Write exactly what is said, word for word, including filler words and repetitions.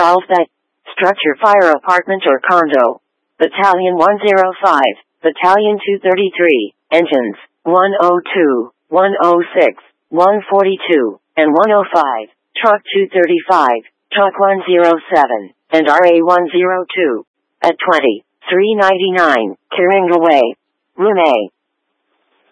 Carlsbad. Structure fire apartment or condo. Battalion one oh five, Battalion two thirty-three, engines, one oh two, one oh six, one forty-two, and one oh five, Truck two thirty-five, Truck one oh seven, and R A one oh two. At twenty, three ninety-nine, Kiringa Way. Room A,